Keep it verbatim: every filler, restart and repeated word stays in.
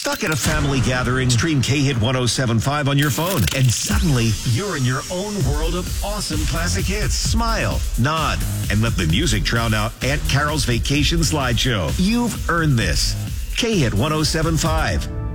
Stuck at a family gathering, stream K-Hit ten seventy-five on your phone, and suddenly you're in your own world of awesome classic hits. Smile, nod, and let the music drown out Aunt Carol's Vacation Slideshow. You've earned this. K-Hit ten seventy-five.